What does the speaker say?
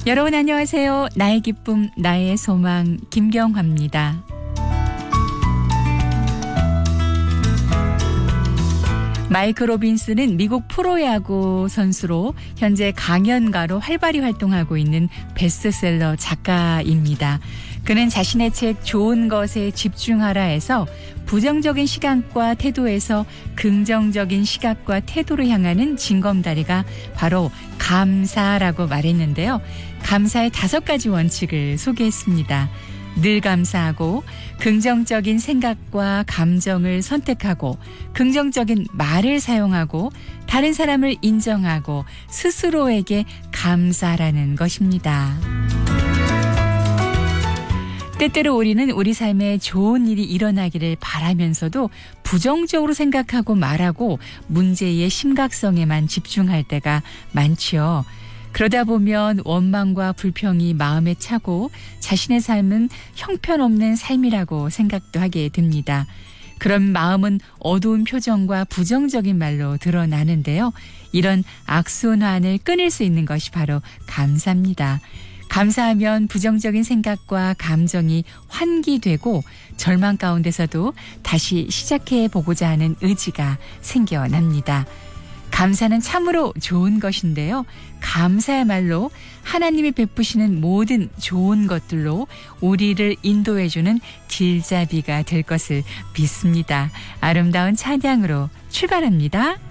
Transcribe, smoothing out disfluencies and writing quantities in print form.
여러분 안녕하세요. 나의 기쁨, 나의 소망 김경화입니다. 마이크 로빈스는 미국 프로야구 선수로 현재 강연가로 활발히 활동하고 있는 베스트셀러 작가입니다. 그는 자신의 책 좋은 것에 집중하라에서 부정적인 시각과 태도에서 긍정적인 시각과 태도로 향하는 징검다리가 바로 감사라고 말했는데요. 감사의 5가지 원칙을 소개했습니다. 늘 감사하고 긍정적인 생각과 감정을 선택하고 긍정적인 말을 사용하고 다른 사람을 인정하고 스스로에게 감사하라는 것입니다. 때때로 우리는 우리 삶에 좋은 일이 일어나기를 바라면서도 부정적으로 생각하고 말하고 문제의 심각성에만 집중할 때가 많지요. 그러다 보면 원망과 불평이 마음에 차고 자신의 삶은 형편없는 삶이라고 생각도 하게 됩니다. 그런 마음은 어두운 표정과 부정적인 말로 드러나는데요. 이런 악순환을 끊을 수 있는 것이 바로 감사입니다. 감사하면 부정적인 생각과 감정이 환기되고 절망 가운데서도 다시 시작해 보고자 하는 의지가 생겨납니다. 감사는 참으로 좋은 것인데요. 감사야말로 하나님이 베푸시는 모든 좋은 것들로 우리를 인도해주는 길잡이가 될 것을 믿습니다. 아름다운 찬양으로 출발합니다.